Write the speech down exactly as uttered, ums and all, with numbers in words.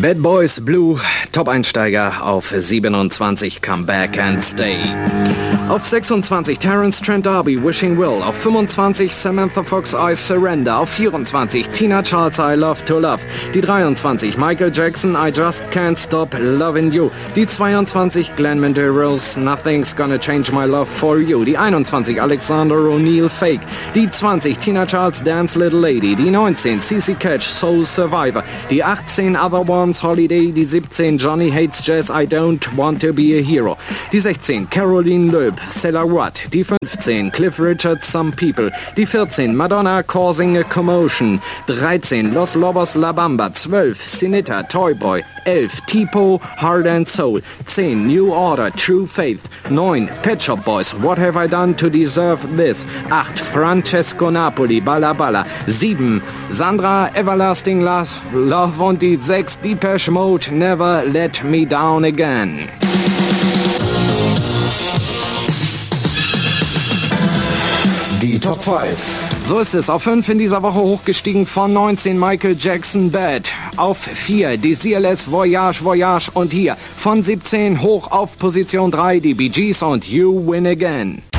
Bad Boys Blue, Top-Einsteiger auf siebenundzwanzig, Come Back and Stay. Auf sechsundzwanzig Terence Trent D'Arby, Wishing Will. Auf fünfundzwanzig Samantha Fox, I Surrender. Auf vierundzwanzig Tina Charles, I Love to Love. Die dreiundzwanzig Michael Jackson, I Just Can't Stop Loving You. Die zweiundzwanzig Glenn Medeiros, Nothing's Gonna Change My Love for You. Die einundzwanzig Alexander O'Neill, Fake. Die zwanzig Tina Charles, Dance Little Lady. Die neunzehn C C Catch, Soul Survivor. Die achtzehn Other Ones, Holiday. Die siebzehn Johnny Hates Jazz, I Don't Want to Be a Hero. Die sechzehn Caroline Loeb, Stella Watt. Die fünfzehn Cliff Richard, Some People. Die vierzehn Madonna, Causing a Commotion. dreizehn Los Lobos La Bamba. zwölf Sinita, Toy Boy. elf Tipo, Heart and Soul. zehn New Order, True Faith. neun Pet Shop Boys, What Have I Done to Deserve This? acht Francesco Napoli, Balla Balla. sieben Sandra, Everlasting Love. Und die sechs Depeche Mode, Never Let Me Down Again. Die Top fünf. So ist es. Auf fünf in dieser Woche hochgestiegen von neunzehn Michael Jackson, Bad. Auf vier Desireless, Voyage, Voyage. Und hier von siebzehn hoch auf Position drei die Bee Gees und You Win Again.